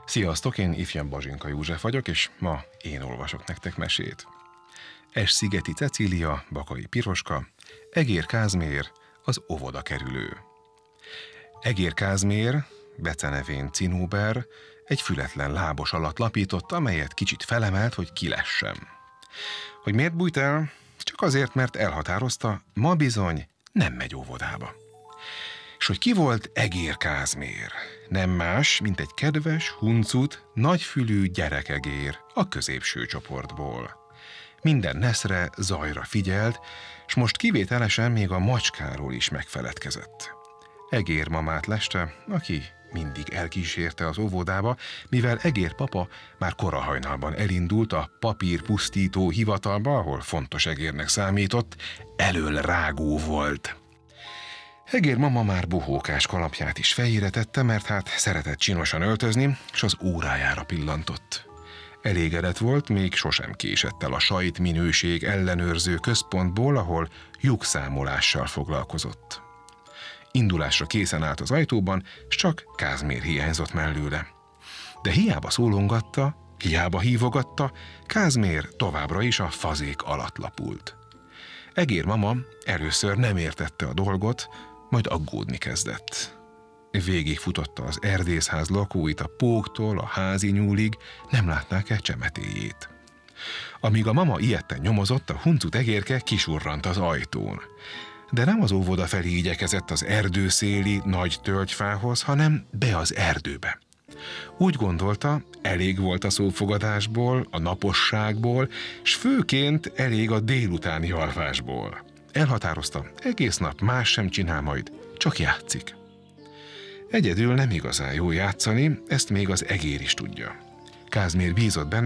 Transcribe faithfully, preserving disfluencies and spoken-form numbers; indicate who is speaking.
Speaker 1: Sziasztok, én ifjabb Bazsinka József vagyok, és ma én olvasok nektek mesét. Es-szigeti Cecília, Bakai Piroska, Egér Kázmér, az óvodakerülő. Egér Kázmér, becenevén Cinóber, egy fületlen lábos alatt lapított, amelyet kicsit felemelt, hogy kilessem. Hogy miért bújt el? Csak azért, mert elhatározta, ma bizony nem megy óvodába. És hogy ki volt Egér Kázmér? Nem más, mint egy kedves, huncut, nagyfülű gyerekegér a középső csoportból. Minden neszre, zajra figyelt, s most kivételesen még a macskáról is megfeledkezett. Egér mamát leste, aki mindig elkísérte az óvodába, mivel Egér papa már korahajnalban elindult a papírpusztító hivatalba, ahol fontos egérnek számított, elől rágó volt. Egér mama már bohókás kalapját is fejére tette, mert hát szeretett csinosan öltözni, s az órájára pillantott. Elégedett volt, még sosem késett el a sajtminőség ellenőrző központból, ahol lyukszámolással foglalkozott. Indulásra készen állt az ajtóban, s csak Kázmér hiányzott mellőle. De hiába szólongatta, hiába hívogatta, Kázmér továbbra is a fazék alatt lapult. Egér mama először nem értette a dolgot, majd aggódni kezdett. Végigfutotta az erdészház lakóit a póktól a házi nyúlig, nem látnák-e csemetéjét. Amíg a mama ilyetten nyomozott, a huncut egérke kisurrant az ajtón. De nem az óvoda felé igyekezett az erdőszéli nagy tölgyfához, hanem be az erdőbe. Úgy gondolta, elég volt a szófogadásból, a naposságból, s főként elég a délutáni alvásból. Elhatározta, egész nap más sem csinál majd, csak játszik. Egyedül nem igazán jó játszani, ezt még az egér is tudja. Kázmér bízott benne,